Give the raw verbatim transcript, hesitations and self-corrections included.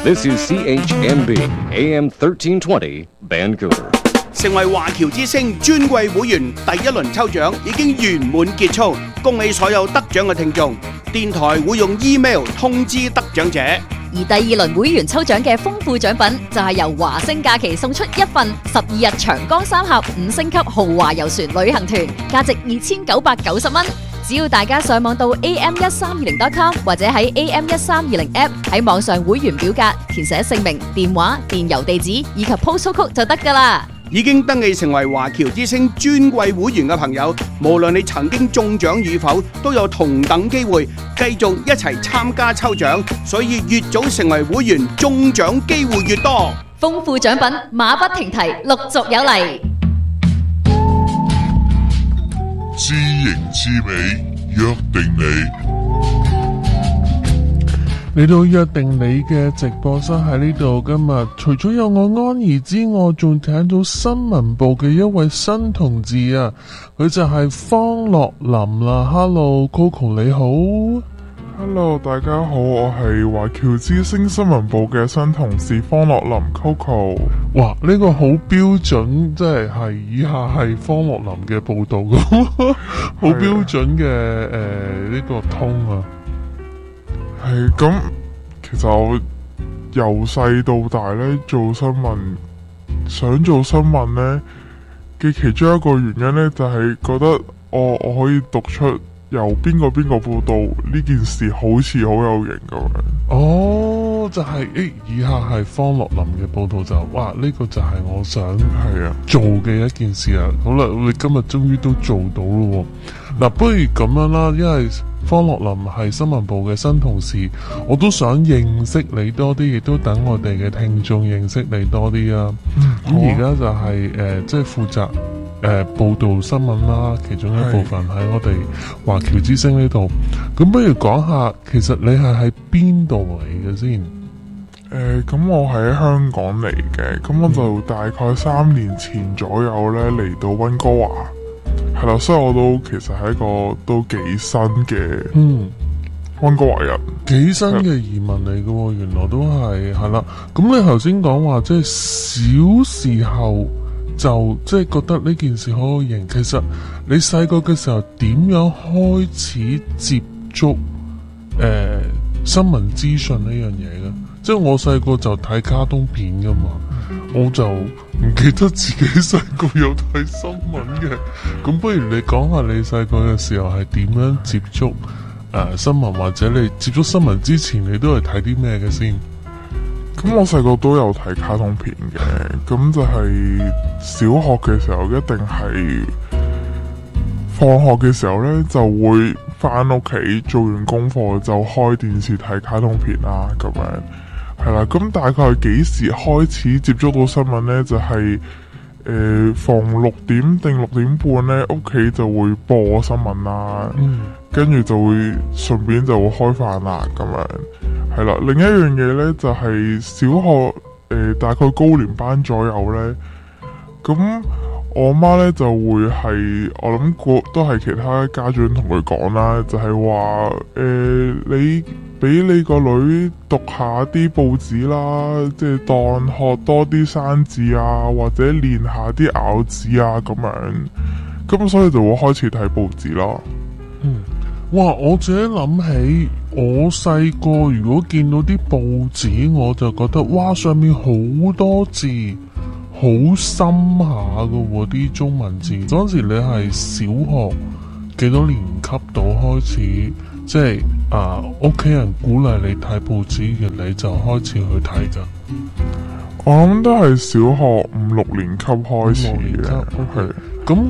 This is C H M B A M thirteen twenty Vancouver。 成為華僑之星尊貴會員第一輪抽獎已經圓滿結束，恭喜所有得獎嘅聽眾！電台會用 email 通知得獎者。 而第二輪會員抽獎嘅豐富獎品就係由華星假期送出一份十二日長江三峽五星級豪華遊船旅行團，價值二千九百九十蚊。只要大家上網到 A M 一三二零 dot com 或者喺 A M 一三二零 app 喺網上會員表格填寫姓名、電話、電郵地址以及 postal code 就得㗎啦。 已經登記成為華僑之星尊貴會員嘅朋友，無論你曾經中獎與否，都有同等機會繼續一齊參加抽獎，所以越早成為會員，中獎機會越多。 豐富獎品馬不停蹄，陸續有嚟。 知型知美，約定你。 嚟到約定你嘅直播室喺呢度，今日除咗有我安兒之外，仲請到新聞部嘅一位新同志啊，佢就係方樂林啦。Hello Coco 你好。 Hello 大家好，我係華僑之星新聞部嘅新同事方樂林 Coco。 哇，呢、這個好標準，即係係以下係方樂林嘅報道咁，好標準嘅誒呢個通啊。 係咁，其實我由細到大咧做新聞，想做新聞咧嘅其中一個原因咧，就係、是、覺得我我可以讀出由邊個邊個報道呢件事，好似好有型咁樣。 哦，就係、是、誒，以下係方樂林嘅報道就，哇，呢、這個就係我想係啊做嘅一件事啊。好啦，你今日終於都做到咯。嗱，不如咁樣啦，因為方樂林係新聞部嘅新同事，我都想認識你多啲，亦都等我哋嘅聽眾認識你多啲啊。咁而家就係、是、誒、呃，即係負責誒、呃、報道新聞啦，其中一部分喺我哋華僑之星呢度。咁不如講下，其實你係喺邊度嚟嘅先？ 誒、呃，咁我喺香港嚟嘅，咁我就大概三年前左右咧嚟到溫哥華。係啦，所以我都其實係一個都幾新嘅，嗯，溫哥華人， 幾新嘅移民嚟嘅喎，原來都係係啦。咁你頭先講話，即係小時候就即係覺得呢件事好好型。其實你細個嘅時候點樣開始接觸誒、呃、新聞資訊呢樣嘢嘅？即係我細個就睇卡通片噶嘛。我就唔記得自己細個有睇新聞嘅，咁不如你講下你細個嘅時候係點樣接觸誒、呃、新聞，或者你接觸新聞之前你都係睇啲咩嘅先？ 咁我細個都有睇卡通片嘅，咁就係小學嘅時候一定係放學嘅時候呢，就會翻屋企做完功課就開電視睇卡通片啦，咁樣。係啦，咁大概係幾時開始接觸到新聞呢？就係、是、誒、呃，逢六點定六點半呢，屋企就會播新聞啦，跟住、嗯、就會順便就會開飯啦，咁樣係啦。另一樣嘢呢，就係、是、小學誒、呃，大概高年班左右呢。咁我媽呢就會係我諗過都係其他家長同佢講啦，就係話誒你。俾你個女讀下啲報紙啦，即係當學多啲生字啊，或者練下啲咬字啊咁樣，咁所以就會開始睇報紙咯。 嗯，哇！我自己諗起我細個如果見到啲報紙，我就覺得哇，上面好多字，好深下噶喎啲中文字。嗰陣時你係小學幾多年級到開始？即係啊，屋企人鼓勵你睇報紙嘅，你就開始去睇噶。 我諗都係小學五六年級開始嘅，係。 咁